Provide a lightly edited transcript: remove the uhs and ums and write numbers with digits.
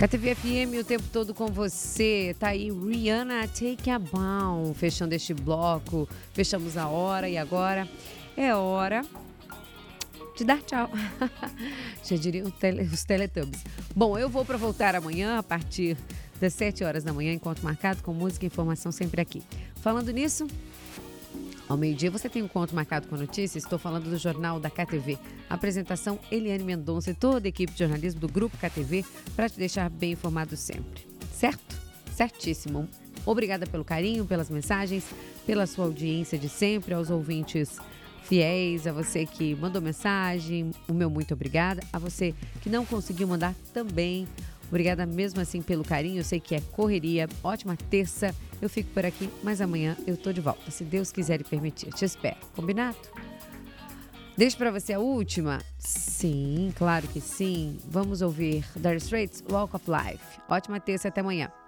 KTV FM o tempo todo com você. Tá aí Rihanna, Take a Bow. Fechando este bloco, fechamos a hora e agora é hora de dar tchau. Já diriam os Teletubbies. Bom, eu vou para voltar amanhã a partir das 7 horas da manhã, encontro marcado com música e informação sempre aqui. Falando nisso, ao meio-dia você tem um encontro marcado com notícias. Estou falando do Jornal da KTV. Apresentação Eliane Mendonça e toda a equipe de jornalismo do Grupo KTV para te deixar bem informado sempre. Certo? Certíssimo. Obrigada pelo carinho, pelas mensagens, pela sua audiência de sempre, aos ouvintes fiéis, a você que mandou mensagem, o meu muito obrigada. A você que não conseguiu mandar também, obrigada mesmo assim pelo carinho. Eu sei que é correria. Ótima terça. Eu fico por aqui, mas amanhã eu tô de volta, se Deus quiser e permitir. Te espero. Combinado? Deixo pra você a última? Sim, claro que sim. Vamos ouvir Dire Straits, Walk of Life. Ótima terça, até amanhã.